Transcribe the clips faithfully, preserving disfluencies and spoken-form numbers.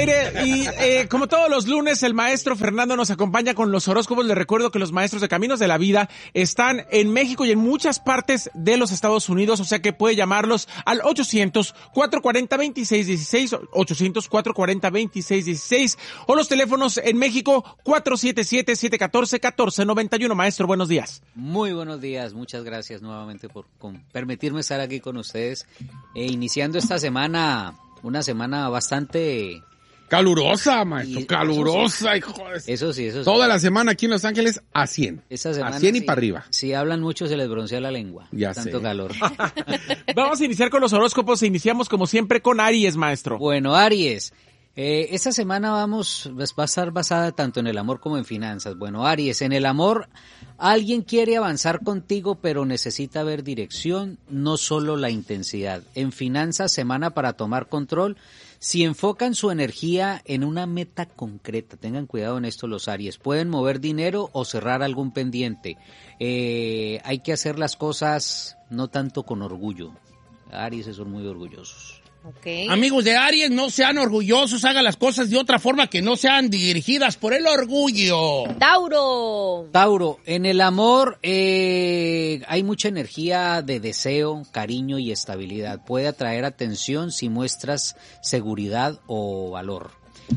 aire y eh, como todos los lunes el maestro Fernando nos acompaña con los horóscopos. Les recuerdo que los maestros de Caminos de la Vida están en México y en muchas partes de los Estados Unidos, o sea que puede llamarlos al ochocientos, cuatrocientos cuarenta, veintiséis dieciséis, ochocientos, cuatrocientos cuarenta, veintiséis dieciséis o los teléfonos en México cuatro siete siete, siete uno cuatro, uno cuatro nueve uno. Maestro, buenos días. Muy buenos días, muchas gracias nuevamente por con, permitirme estar aquí con ustedes, eh, iniciando esta semana, una semana bastante... Calurosa, maestro, y, calurosa, eso hijo sí, eso sí, eso sí. Toda la semana aquí en Los Ángeles a cien. Esa semana, a cien y sí, para arriba. Si hablan mucho se les broncea la lengua. Ya tanto sé. calor. Vamos a iniciar con los horóscopos e iniciamos como siempre con Aries, maestro. Bueno, Aries, eh, esta semana vamos, va a estar basada tanto en el amor como en finanzas. Bueno, Aries, en el amor, alguien quiere avanzar contigo, pero necesita ver dirección, no solo la intensidad. En finanzas, semana para tomar control. Si enfocan su energía en una meta concreta, tengan cuidado en esto los Aries, pueden mover dinero o cerrar algún pendiente. Eh, hay que hacer las cosas no tanto con orgullo. Aries son muy orgullosos. Okay. Amigos de Aries, no sean orgullosos, hagan las cosas de otra forma que no sean dirigidas por el orgullo. Tauro. Tauro, en el amor eh, hay mucha energía de deseo, cariño y estabilidad. Puede atraer atención si muestras seguridad o valor.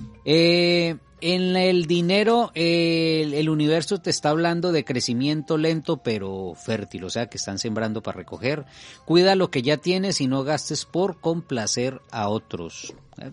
Eh, en el dinero, eh, el, el universo te está hablando de crecimiento lento pero fértil, o sea que están sembrando para recoger. Cuida lo que ya tienes y no gastes por complacer a otros.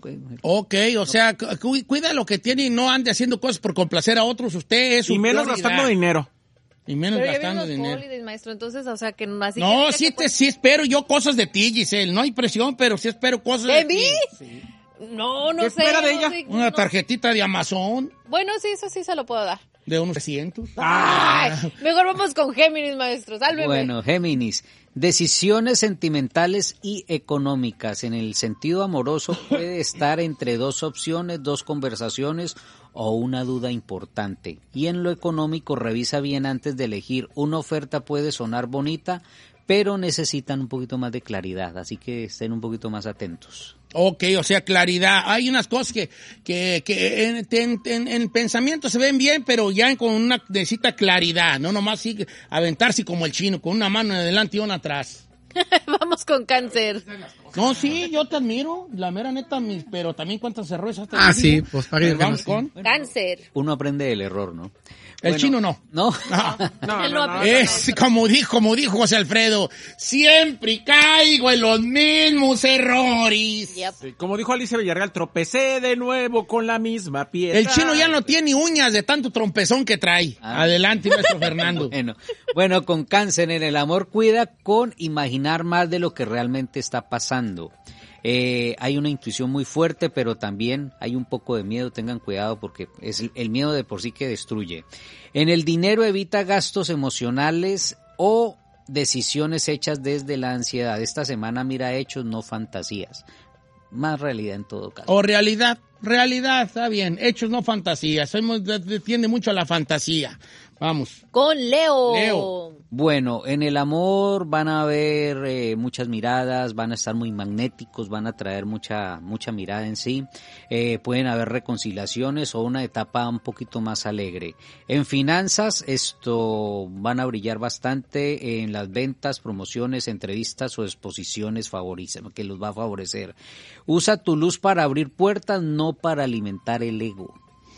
Ok, o sea, cu- cuida lo que tiene y no ande haciendo cosas por complacer a otros. Usted es su Y menos prioridad. gastando dinero. Y menos Pero ya gastando vienen los dinero. holidays, maestro, entonces, o sea, que no así No, que- sí, que te, sí espero yo cosas de ti, Giselle. No hay presión, pero sí espero cosas ¿De de mí? ti. Sí. No, no ¿Qué sé. espera de no ella? sé, Una no. tarjetita de Amazon Bueno, sí, eso sí se lo puedo dar. de unos trescientos. Ay, mejor vamos con Géminis, maestro, sálveme. Bueno, Géminis, decisiones sentimentales y económicas. En el sentido amoroso puede estar entre dos opciones, dos conversaciones o una duda importante. Y en lo económico, revisa bien antes de elegir. Una oferta puede sonar bonita, pero necesitan un poquito más de claridad, así que estén un poquito más atentos. Ok, o sea, claridad. Hay unas cosas que, que, que en, en, en, en pensamiento se ven bien, pero ya con una necesita claridad, no nomás sigue aventarse como el chino, con una mano adelante y una atrás. Vamos con Cáncer. No, sí, yo te admiro, la mera neta, mis, pero también cuántos errores has Ah, tenido. sí, pues para que Pero vamos con... Cáncer. Uno aprende del error, ¿no? El Bueno, chino no. ¿No? No, Él no, no no. Es como dijo, como dijo José Alfredo, siempre caigo en los mismos errores. Yep. Sí, como dijo Alicia Villarreal, tropecé de nuevo con la misma piedra. El chino ya no tiene uñas de tanto trompezón que trae. Ah. Adelante, maestro Fernando. Bueno, bueno, con Cáncer en el amor cuida con imaginar más de lo que realmente está pasando. Eh, hay una intuición muy fuerte, pero también hay un poco de miedo, tengan cuidado porque es el miedo de por sí que destruye. En el dinero evita gastos emocionales o decisiones hechas desde la ansiedad. Esta semana mira hechos, no fantasías. Más realidad en todo caso. O realidad, realidad, está bien. Hechos, no fantasías. Somos, tiende mucho a la fantasía. Vamos. Con Leo. Leo. Bueno, en el amor van a haber eh, muchas miradas, van a estar muy magnéticos, van a traer mucha mucha mirada en sí. Eh, pueden haber reconciliaciones o una etapa un poquito más alegre. En finanzas, esto van a brillar bastante en las ventas, promociones, entrevistas o exposiciones favorecen, que los va a favorecer. Usa tu luz para abrir puertas, no para alimentar el ego.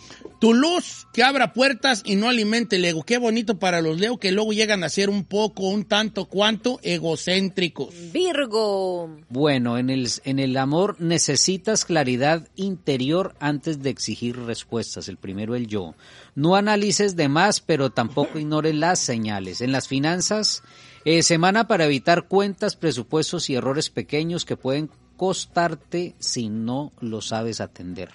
Tu luz que abra puertas y no alimente el ego. Qué bonito para los Leo que luego llegan a ser un poco, un tanto cuanto egocéntricos. Virgo. Bueno, en el, en el amor necesitas claridad interior antes de exigir respuestas. El primero, el yo. No analices de más, pero tampoco ignores las señales. En las finanzas, eh, semana para evitar cuentas, presupuestos y errores pequeños que pueden costarte si no lo sabes atender.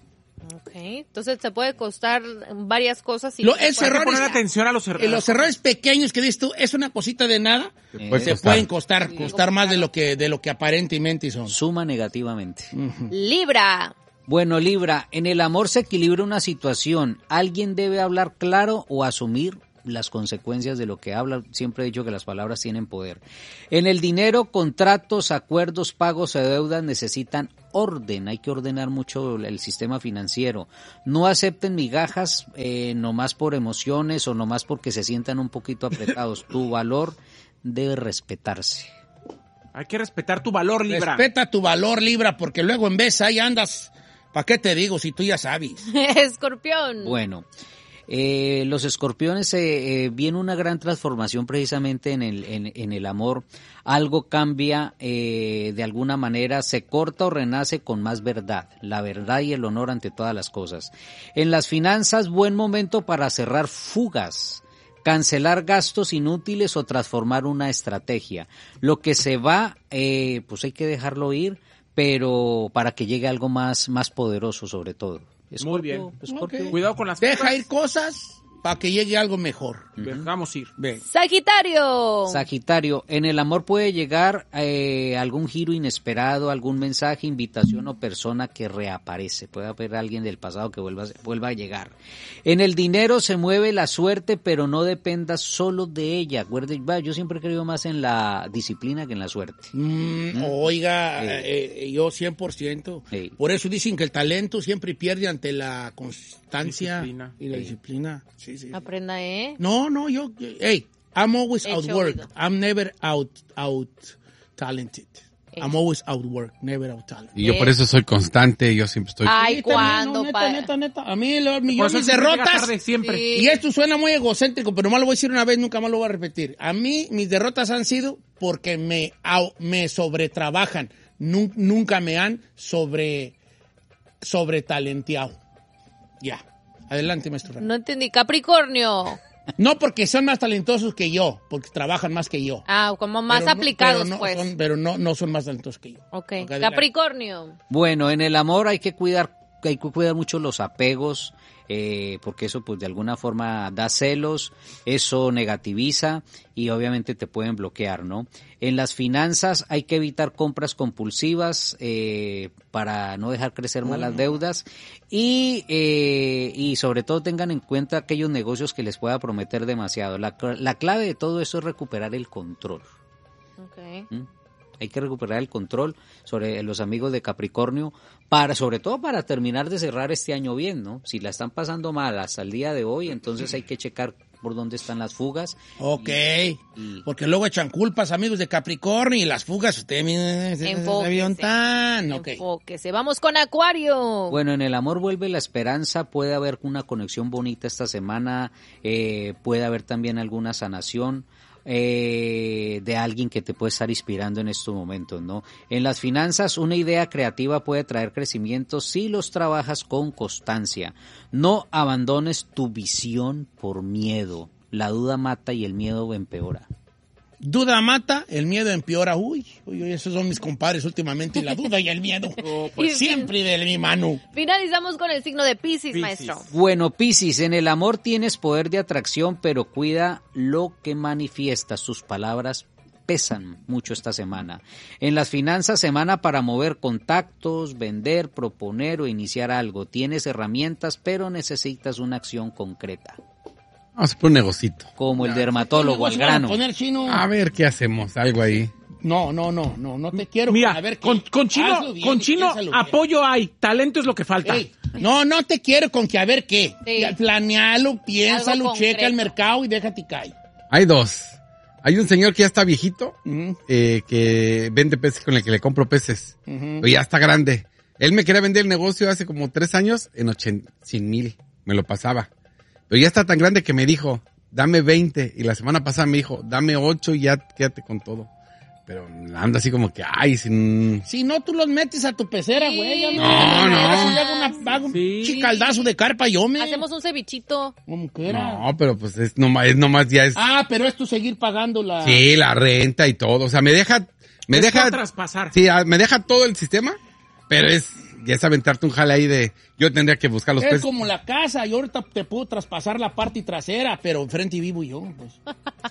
Ok, entonces te puede costar varias cosas. Y Lo- ese Hay que error poner es- atención a los Eh, errores. los errores pequeños que dices tú, es una cosita de nada, Eh, pues se costar. pueden costar, costar más de lo que de lo que aparentemente son. Suma negativamente. Libra. Bueno, Libra, en el amor se equilibra una situación. Alguien debe hablar claro o asumir las consecuencias de lo que habla. Siempre he dicho que las palabras tienen poder. En el dinero, contratos, acuerdos, pagos o deudas necesitan orden. Hay que ordenar mucho el sistema financiero. No acepten migajas eh, nomás por emociones o nomás porque se sientan un poquito apretados. Tu valor debe respetarse. Hay que respetar tu valor, Libra. Respeta tu valor, Libra, porque luego en vez ahí andas. ¿Para qué te digo si tú ya sabes? Escorpión. Bueno. Eh, los escorpiones eh, eh, viene una gran transformación precisamente en el, en, en el amor. Algo cambia eh, de alguna manera, se corta o renace con más verdad, la verdad y el honor ante todas las cosas. En las finanzas, buen momento para cerrar fugas, cancelar gastos inútiles o transformar una estrategia. Lo que se va, eh, pues hay que dejarlo ir, pero para que llegue algo más, más poderoso sobre todo. Escorpio, Muy bien. Escorpio. Okay. Cuidado con las Deja cosas. ir cosas para que llegue algo mejor. Dejamos ir. Ven. Sagitario. Sagitario, en el amor puede llegar eh, algún giro inesperado, algún mensaje, invitación o persona que reaparece. Puede haber alguien del pasado que vuelva, vuelva a llegar. En el dinero se mueve la suerte, pero no dependa solo de ella. Acuerde, va, yo siempre he creído más en la disciplina que en la suerte. Mm, ¿Mm? Oiga, Sí. eh, yo cien por ciento. Sí. Por eso dicen que el talento siempre pierde ante la constancia Disciplina. y la Sí. disciplina. Sí, sí. Aprenda, ¿eh? No, no, yo, hey, I'm always Hecho outworked. oído. I'm never out, out talented. I'm Hecho. always outworked, never out talented. Y yo por eso soy constante, yo siempre estoy... Ay, Sí, también, ¿cuándo, no, neta, pa- neta, neta. A mí, lo, mi, Por yo eso mis siempre llega derrotas, tarde, siempre. Sí. y esto suena muy egocéntrico, pero más lo voy a decir una vez, nunca más lo voy a repetir. A mí, mis derrotas han sido porque me, au- me sobretrabajan. Nun- nunca me han sobre, sobretalenteado. Ya. Adelante, maestro. No entendí. Capricornio. No porque son más talentosos que yo, porque trabajan más que yo. Ah, como más Pero no- aplicados, pero no pues. son- pero no, no son más talentosos que yo. Ok. Ok, adelante. Capricornio. Bueno, en el amor hay que cuidar, hay que cuidar mucho los apegos, eh, porque eso pues de alguna forma da celos, eso negativiza y obviamente te pueden bloquear, ¿no? En las finanzas hay que evitar compras compulsivas eh, para no dejar crecer más las deudas y, eh, y sobre todo tengan en cuenta aquellos negocios que les pueda prometer demasiado. La, cl- la clave de todo eso es recuperar el control. Ok. ¿Mm? Hay que recuperar el control sobre los amigos de Capricornio, para, sobre todo para terminar de cerrar este año bien, ¿no? Si la están pasando mal hasta el día de hoy, entonces hay que checar por dónde están las fugas. Ok, y- porque luego echan culpas, amigos de Capricornio, y las fugas, usted mira, se- se Enfóquese. avión tan, ok. Enfóquese. Vamos con Acuario. Bueno, en el amor vuelve la esperanza, puede haber una conexión bonita esta semana, eh, puede haber también alguna sanación eh, de alguien que te puede estar inspirando en estos momentos, ¿no? En las finanzas, una idea creativa puede traer crecimiento si los trabajas con constancia. No abandones tu visión por miedo. La duda mata y el miedo empeora. Duda mata, el miedo empeora. Uy, uy, uy, esos son mis compadres últimamente, la duda y el miedo. Oh, Pues siempre de mi mano. Finalizamos con el signo de Piscis, Piscis. maestro. Bueno, Piscis, en el amor tienes poder de atracción, pero cuida lo que manifiestas. Tus palabras pesan mucho esta semana. En las finanzas, semana para mover contactos, vender, proponer o iniciar algo. Tienes herramientas, pero necesitas una acción concreta, Vamos a poner un negocito. como el dermatólogo al ¿Qué negocio van a grano. poner, Chino? A ver qué hacemos, algo ahí. No, no, no, no, no te quiero. Mira, a ver, ¿qué? con, con Chino, Hazlo bien con y Chino piénsalo bien. apoyo hay, talento es lo que falta. Ey, no, no te quiero con que a ver qué. Sí. Ya, planealo, piénsalo, Algo checa el concreto. mercado y déjate caer. Hay dos. Hay un señor que ya está viejito, Ujú, eh, que vende peces con el que le compro peces. ujú. Pero ya está grande. Él me quería vender el negocio hace como tres años en ochenta, cien mil. Me lo pasaba. Pero ya está tan grande que me dijo, dame veinte. Y la semana pasada me dijo, dame ocho y ya quédate con todo. Pero anda así como que, ay, sin... Si no, tú los metes a tu pecera, Sí. güey. ya No, no. Yo hago, una, hago un Sí. chicaldazo de carpa yo me... Hacemos un cevichito. Como quiera. No, pero pues es nomás, es nomás ya es... Ah, pero es tú seguir pagando la... Sí, la renta y todo. O sea, me deja... Me Es deja... por traspasar. Sí, ah, me deja todo el sistema, pero es... Ya es aventarte un jale ahí de... Yo tendría que buscar los Es peces. como la casa, yo ahorita te puedo traspasar la parte trasera, pero enfrente vivo yo, pues.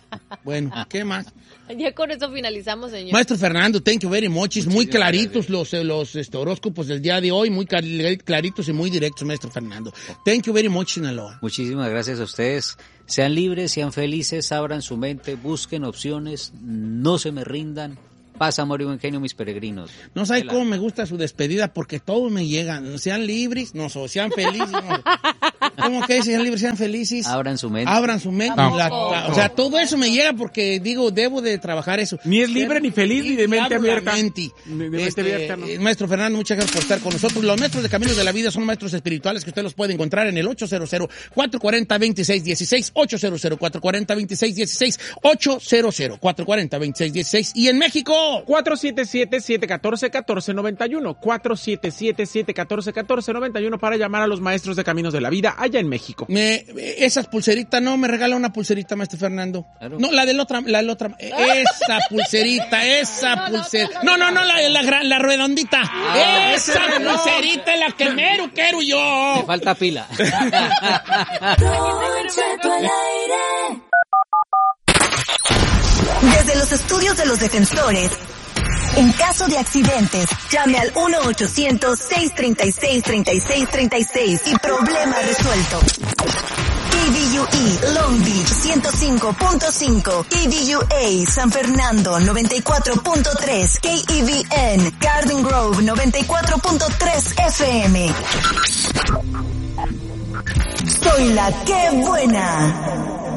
Bueno, ¿qué más? Ya con eso finalizamos, señor. Maestro Fernando, thank you very much. Es muy claritos los, los este, horóscopos del día de hoy, muy claritos y muy directos, maestro Fernando. Thank you very much, Sinaloa. Muchísimas gracias a ustedes. Sean libres, sean felices, abran su mente, busquen opciones, no se me rindan. Paz, amor y buen genio, mis peregrinos. No sabe cómo me gusta su despedida porque todos me llegan. Sean libres, no, sean felices. No. ¿Cómo que sean libres, sean felices? Abran su mente. Abran su mente. La, la, o sea, todo eso me llega porque digo, debo de trabajar eso. Ni es libre, ni feliz, ni de mente abierta. Mente. Ni de mente este, abierta, ¿no? Maestro Fernando, muchas gracias por estar con nosotros. Los maestros de Caminos de la Vida son maestros espirituales que usted los puede encontrar en el ocho cero cero, cuatro cuatro cero, dos seis uno seis, ocho cero cero, cuatro cuatro cero, dos seis uno seis, ocho cero cero, cuatro cuatro cero, dos seis uno seis. Y en México, cuatro siete siete, siete uno cuatro, uno cuatro nueve uno, cuatro siete siete, siete uno cuatro, uno cuatro nueve uno para llamar a los maestros de Caminos de la Vida allá en México. Me, esas pulseritas, no, me regala una pulserita, maestro Fernando. Claro. No, la del otra, la del otra, esa pulserita, esa pulserita. No, no, no, la, la, la redondita. Ah, esa pulserita es la que mero quiero yo. Me falta pila. Desde los estudios de los defensores, en caso de accidentes, llame al uno ochocientos, seis treinta y seis, treinta y seis treinta y seis y problema resuelto. K B U E Long Beach ciento cinco punto cinco, K B U A San Fernando noventa y cuatro punto tres, K E V N Garden Grove noventa y cuatro punto tres F M. Soy la que buena.